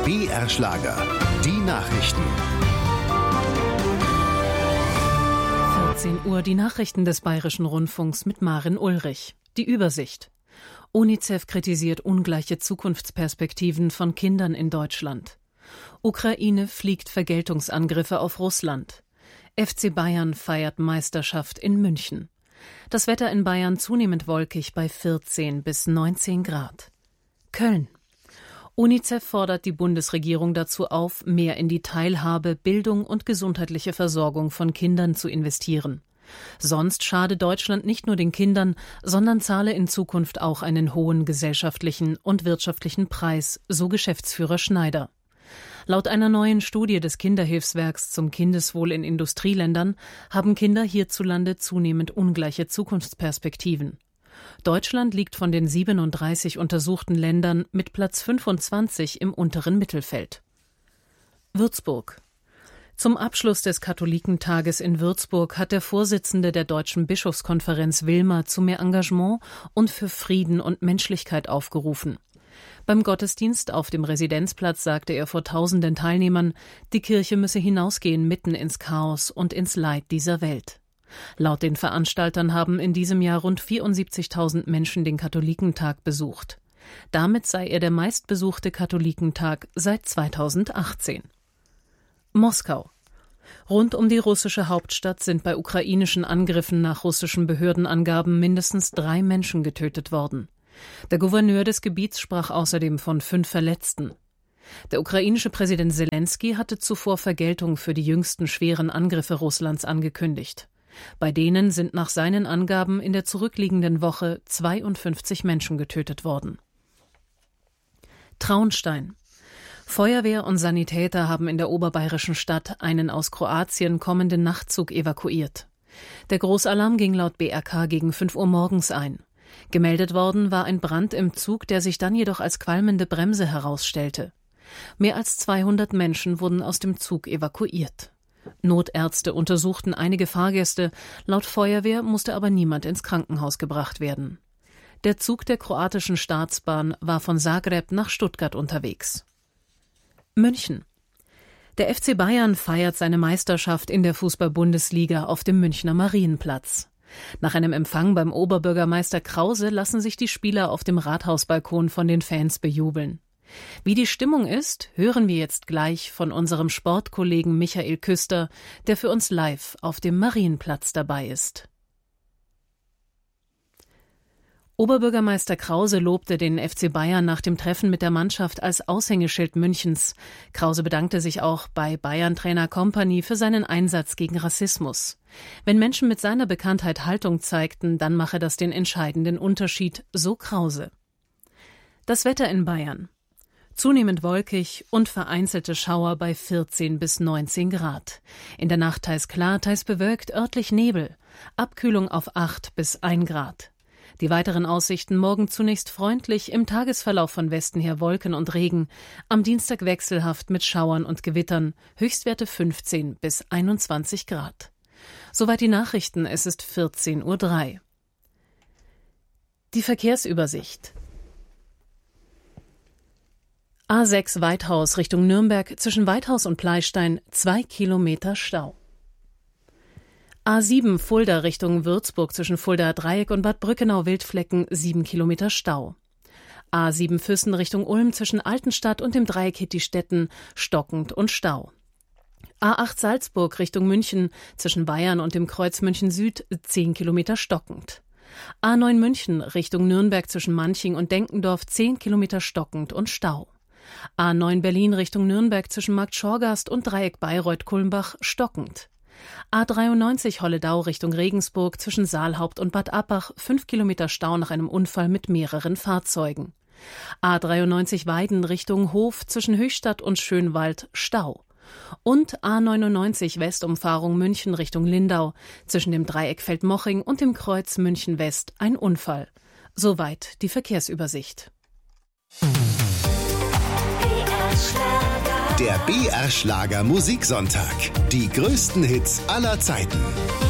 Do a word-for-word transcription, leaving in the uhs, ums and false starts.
B R Schlager. Die Nachrichten. vierzehn Uhr, die Nachrichten des Bayerischen Rundfunks mit Maren Ulrich. Die Übersicht. UNICEF kritisiert ungleiche Zukunftsperspektiven von Kindern in Deutschland. Ukraine fliegt Vergeltungsangriffe auf Russland. F C Bayern feiert Meisterschaft in München. Das Wetter in Bayern zunehmend wolkig bei vierzehn bis neunzehn Grad. Köln. UNICEF fordert die Bundesregierung dazu auf, mehr in die Teilhabe, Bildung und gesundheitliche Versorgung von Kindern zu investieren. Sonst schade Deutschland nicht nur den Kindern, sondern zahle in Zukunft auch einen hohen gesellschaftlichen und wirtschaftlichen Preis, so Geschäftsführer Schneider. Laut einer neuen Studie des Kinderhilfswerks zum Kindeswohl in Industrieländern haben Kinder hierzulande zunehmend ungleiche Zukunftsperspektiven. Deutschland liegt von den siebenunddreißig untersuchten Ländern mit Platz fünfundzwanzig im unteren Mittelfeld. Würzburg. Zum Abschluss des Katholikentages in Würzburg hat der Vorsitzende der Deutschen Bischofskonferenz Wilmer zu mehr Engagement und für Frieden und Menschlichkeit aufgerufen. Beim Gottesdienst auf dem Residenzplatz sagte er vor tausenden Teilnehmern, die Kirche müsse hinausgehen mitten ins Chaos und ins Leid dieser Welt. Laut den Veranstaltern haben in diesem Jahr rund vierundsiebzigtausend Menschen den Katholikentag besucht. Damit sei er der meistbesuchte Katholikentag seit zweitausendachtzehn. Moskau. Rund um die russische Hauptstadt sind bei ukrainischen Angriffen nach russischen Behördenangaben mindestens drei Menschen getötet worden. Der Gouverneur des Gebiets sprach außerdem von fünf Verletzten. Der ukrainische Präsident Selenskyj hatte zuvor Vergeltung für die jüngsten schweren Angriffe Russlands angekündigt. Bei denen sind nach seinen Angaben in der zurückliegenden Woche zweiundfünfzig Menschen getötet worden. Traunstein. Feuerwehr und Sanitäter haben in der oberbayerischen Stadt einen aus Kroatien kommenden Nachtzug evakuiert. Der Großalarm ging laut B R K gegen fünf Uhr morgens ein. Gemeldet worden war ein Brand im Zug, der sich dann jedoch als qualmende Bremse herausstellte. Mehr als zweihundert Menschen wurden aus dem Zug evakuiert. Notärzte untersuchten einige Fahrgäste, laut Feuerwehr musste aber niemand ins Krankenhaus gebracht werden. Der Zug der kroatischen Staatsbahn war von Zagreb nach Stuttgart unterwegs. München. Der F C Bayern feiert seine Meisterschaft in der Fußball-Bundesliga auf dem Münchner Marienplatz. Nach einem Empfang beim Oberbürgermeister Krause lassen sich die Spieler auf dem Rathausbalkon von den Fans bejubeln. Wie die Stimmung ist, hören wir jetzt gleich von unserem Sportkollegen Michael Küster, der für uns live auf dem Marienplatz dabei ist. Oberbürgermeister Krause lobte den F C Bayern nach dem Treffen mit der Mannschaft als Aushängeschild Münchens. Krause bedankte sich auch bei Bayern-Trainer Kompany für seinen Einsatz gegen Rassismus. Wenn Menschen mit seiner Bekanntheit Haltung zeigten, dann mache das den entscheidenden Unterschied, so Krause. Das Wetter in Bayern. Zunehmend wolkig und vereinzelte Schauer bei vierzehn bis neunzehn Grad. In der Nacht teils klar, teils bewölkt, örtlich Nebel. Abkühlung auf acht bis ein Grad. Die weiteren Aussichten: morgen zunächst freundlich, im Tagesverlauf von Westen her Wolken und Regen, am Dienstag wechselhaft mit Schauern und Gewittern, Höchstwerte fünfzehn bis einundzwanzig Grad. Soweit die Nachrichten, es ist vierzehn Uhr drei. Die Verkehrsübersicht. A sechs Weithaus Richtung Nürnberg, zwischen Weithaus und Pleystein zwei Kilometer Stau. A sieben Fulda Richtung Würzburg, zwischen Fuldaer Dreieck und Bad Brückenau-Wildflecken sieben Kilometer Stau. A sieben Füssen Richtung Ulm, zwischen Altenstadt und dem Dreieck Hittistetten stockend und Stau. A acht Salzburg Richtung München, zwischen Bayern und dem Kreuz München Süd zehn Kilometer stockend. A neun München Richtung Nürnberg, zwischen Manching und Denkendorf zehn Kilometer stockend und Stau. A neun Berlin Richtung Nürnberg, zwischen Markt Schorgast und Dreieck Bayreuth-Kulmbach stockend. A dreiundneunzig Holledau Richtung Regensburg, zwischen Saalhaupt und Bad Abbach fünf Kilometer Stau nach einem Unfall mit mehreren Fahrzeugen. A dreiundneunzig Weiden Richtung Hof, zwischen Höchstadt und Schönwald Stau. Und A neunundneunzig Westumfahrung München Richtung Lindau, zwischen dem Dreieck Feldmoching und dem Kreuz München West ein Unfall. Soweit die Verkehrsübersicht. Der B R Schlager Musiksonntag. Die größten Hits aller Zeiten.